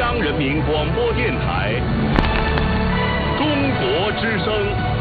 央人民广播电台中国之声。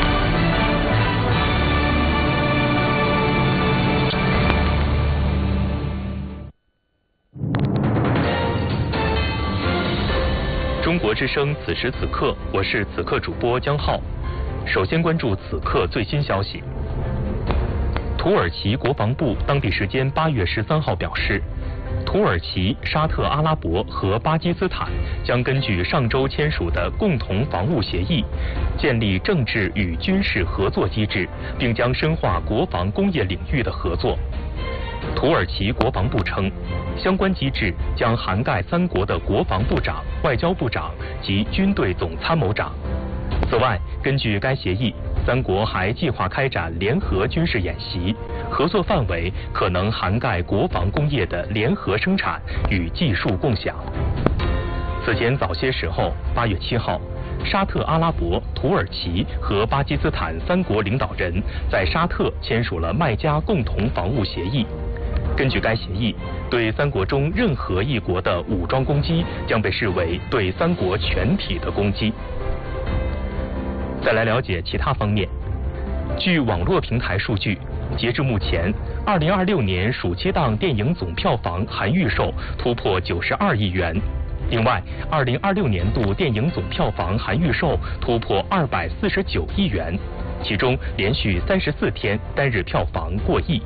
中国之声，此时此刻，我是此刻主播江浩。首先关注此刻最新消息。土耳其国防部当地时间8月13号表示，土耳其、沙特阿拉伯和巴基斯坦将根据上周签署的共同防务协议，建立政治与军事合作机制，并将深化国防工业领域的合作。土耳其国防部称，相关机制将涵盖3国的国防部长、外交部长及军队总参谋长。此外，根据该协议，3国还计划开展联合军事演习，合作范围可能涵盖国防工业的联合生产与技术共享。此前早些时候，8月7号，沙特阿拉伯、土耳其和巴基斯坦3国领导人在沙特签署了麦加共同防务协议。根据该协议，对3国中任何一国的武装攻击将被视为对3国全体的攻击。再来了解其他方面。据网络平台数据，截至目前，2026年暑期档电影总票房含预售突破92亿元。另外，2026年度电影总票房含预售突破249亿元，其中连续34天单日票房过亿。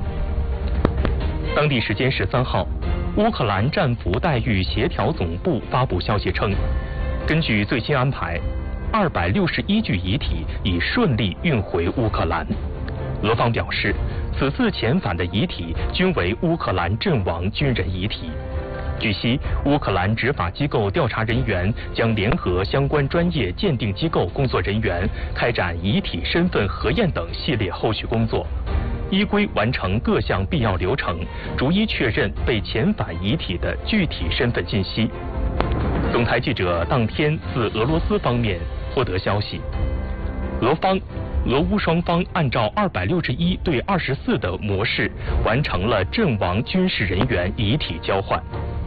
当地时间13号，乌克兰战俘待遇协调总部发布消息称，根据最新安排，261具遗体已顺利运回乌克兰。俄方表示，此次遣返的遗体均为乌克兰阵亡军人遗体。据悉，乌克兰执法机构调查人员将联合相关专业鉴定机构工作人员，开展遗体身份核验等系列后续工作，依规完成各项必要流程，逐一确认被遣返遗体的具体身份信息。总台记者当天自俄罗斯方面获得消息，俄乌双方按照261对24的模式完成了阵亡军事人员遗体交换。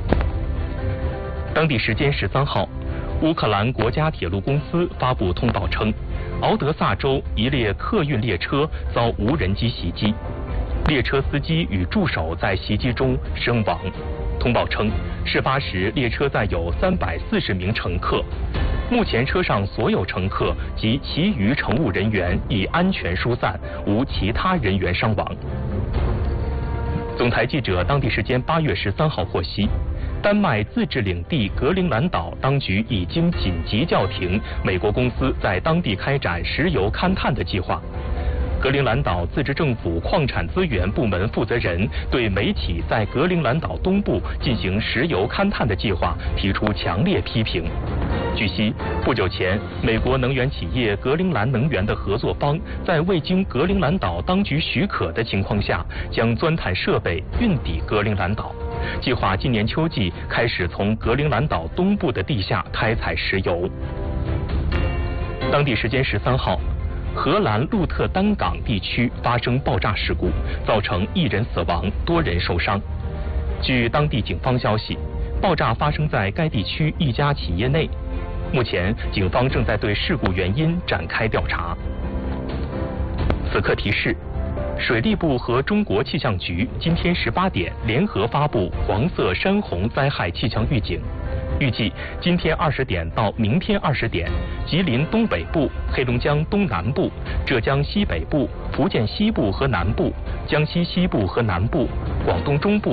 当地时间13号，乌克兰国家铁路公司发布通报称，敖德萨州一列客运列车遭无人机袭击，列车司机与助手在袭击中身亡。通报称，事发时列车载有340名乘客，目前车上所有乘客及其余乘务人员已安全疏散，无其他人员伤亡。总台记者当地时间8月13号获悉，丹麦自治领地格陵兰岛当局已经紧急叫停美国公司在当地开展石油勘探的计划。格陵兰岛自治政府矿产资源部门负责人对美企在格陵兰岛东部进行石油勘探的计划提出强烈批评。据悉，不久前，美国能源企业格陵兰能源的合作方在未经格陵兰岛当局许可的情况下，将钻探设备运抵格陵兰岛，计划今年秋季开始从格陵兰岛东部的地下开采石油。当地时间13号，荷兰鹿特丹港地区发生爆炸事故，造成1人死亡，多人受伤。据当地警方消息，爆炸发生在该地区一家企业内。目前，警方正在对事故原因展开调查。此刻提示，水利部和中国气象局今天18点联合发布黄色山洪灾害气象预警。预计今天20点到明天20点，吉林东北部、黑龙江东南部、浙江西北部、福建西部和南部、江西西部和南部、广东中部